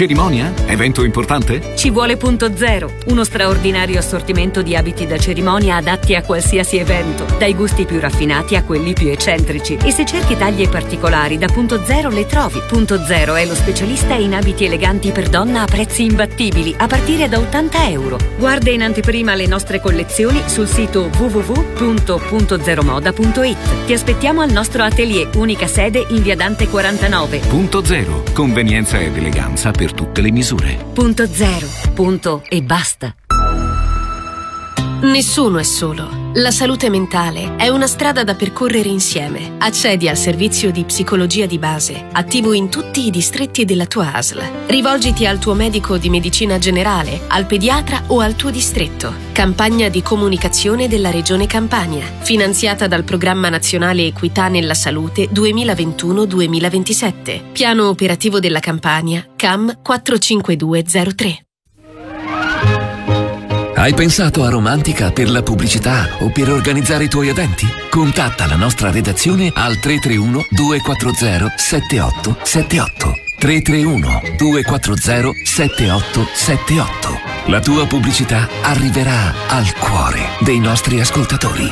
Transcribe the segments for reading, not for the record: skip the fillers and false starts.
Cerimonia? Evento importante? Ci vuole Punto Zero, uno straordinario assortimento di abiti da cerimonia adatti a qualsiasi evento, dai gusti più raffinati a quelli più eccentrici. E se cerchi taglie particolari, da Punto Zero le trovi. Punto Zero è lo specialista in abiti eleganti per donna a prezzi imbattibili, a partire da €80. Guarda in anteprima le nostre collezioni sul sito www.puntozeromoda.it. Ti aspettiamo al nostro atelier, unica sede in via Dante 49. Punto Zero, convenienza ed eleganza per tutte le misure. Punto Zero, punto e basta. Nessuno è solo. La salute mentale è una strada da percorrere insieme. Accedi al servizio di psicologia di base, attivo in tutti i distretti della tua ASL. Rivolgiti al tuo medico di medicina generale, al pediatra o al tuo distretto. Campagna di comunicazione della Regione Campania, finanziata dal Programma Nazionale Equità nella Salute 2021-2027. Piano operativo della Campania, CAM 45203. Hai pensato a Romantica per la pubblicità o per organizzare i tuoi eventi? Contatta la nostra redazione al 331 240 7878. 331 240 7878. La tua pubblicità arriverà al cuore dei nostri ascoltatori.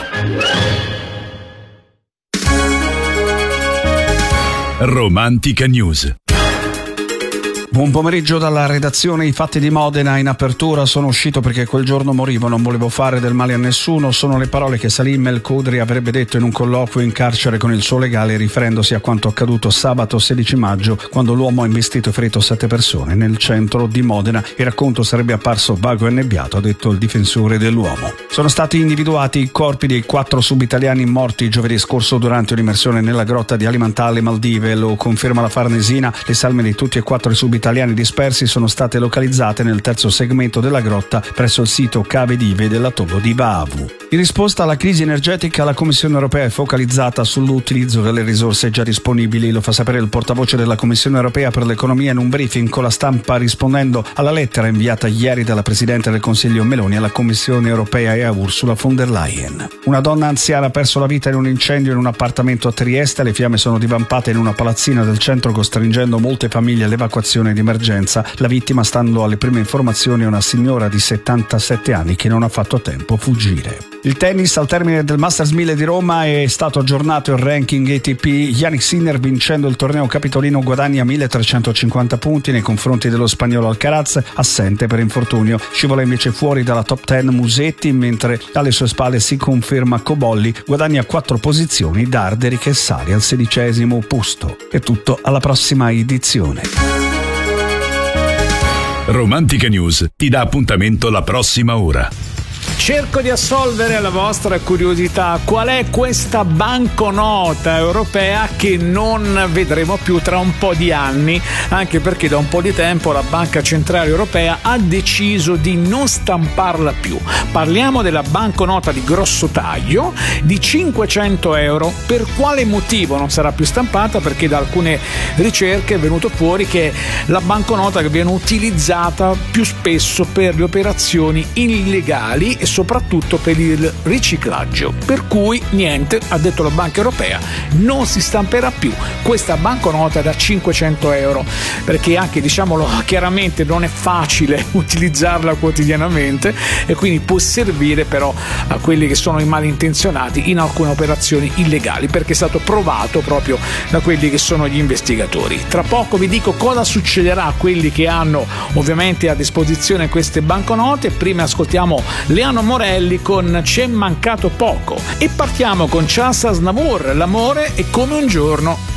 Romantica News. Buon pomeriggio dalla redazione. I fatti di Modena in apertura: sono uscito perché quel giorno morivo, non volevo fare del male a nessuno. Sono le parole che Salim El Khudri avrebbe detto in un colloquio in carcere con il suo legale, riferendosi a quanto accaduto sabato 16 maggio, quando l'uomo ha investito e ferito 7 persone nel centro di Modena. Il racconto sarebbe apparso vago e nebbiato, ha detto il difensore dell'uomo. Sono stati individuati i corpi dei 4 subitaliani morti giovedì scorso durante un'immersione nella grotta di Alimantà alle Maldive. Lo conferma la Farnesina. Le salme di tutti e 4 i subitaliani dispersi sono state localizzate nel terzo segmento della grotta presso il sito Cave Dive dell'atollo di Vaavu. In risposta alla crisi energetica, la Commissione europea è focalizzata sull'utilizzo delle risorse già disponibili. Lo fa sapere il portavoce della Commissione europea per l'economia in un briefing con la stampa, rispondendo alla lettera inviata ieri dalla Presidente del Consiglio Meloni alla Commissione europea e a Ursula von der Leyen. Una donna anziana ha perso la vita in un incendio in un appartamento a Trieste. Le fiamme sono divampate in una palazzina del centro, costringendo molte famiglie all'evacuazione di emergenza. La vittima, stando alle prime informazioni, è una signora di 77 anni che non ha fatto tempo a fuggire. Il tennis: al termine del Masters 1000 di Roma è stato aggiornato il ranking ATP. Jannik Sinner, vincendo il torneo capitolino, guadagna 1350 punti nei confronti dello spagnolo Alcaraz, assente per infortunio. Scivola invece fuori dalla top 10 Musetti, mentre alle sue spalle si conferma Cobolli, guadagna 4 posizioni. Darderi che sale al 16° posto. È tutto, alla prossima edizione. Romantica News ti dà appuntamento la prossima ora. Cerco di assolvere la vostra curiosità. Qual è questa banconota europea che non vedremo più tra un po' di anni? Anche perché da un po' di tempo la Banca Centrale Europea ha deciso di non stamparla più. Parliamo della banconota di grosso taglio di 500 euro. Per quale motivo non sarà più stampata? Perché da alcune ricerche è venuto fuori che è la banconota che viene utilizzata più spesso per le operazioni illegali e soprattutto per il riciclaggio, per cui niente, ha detto la Banca Europea, non si stamperà più questa banconota da 500 euro, perché anche, diciamolo chiaramente, non è facile utilizzarla quotidianamente e quindi può servire però a quelli che sono i malintenzionati in alcune operazioni illegali, perché è stato provato proprio da quelli che sono gli investigatori. Tra poco vi dico cosa succederà a quelli che hanno ovviamente a disposizione queste banconote. Prima ascoltiamo Leano Morelli con C'è mancato poco e partiamo con Charles Aznavour, L'amore è come un giorno.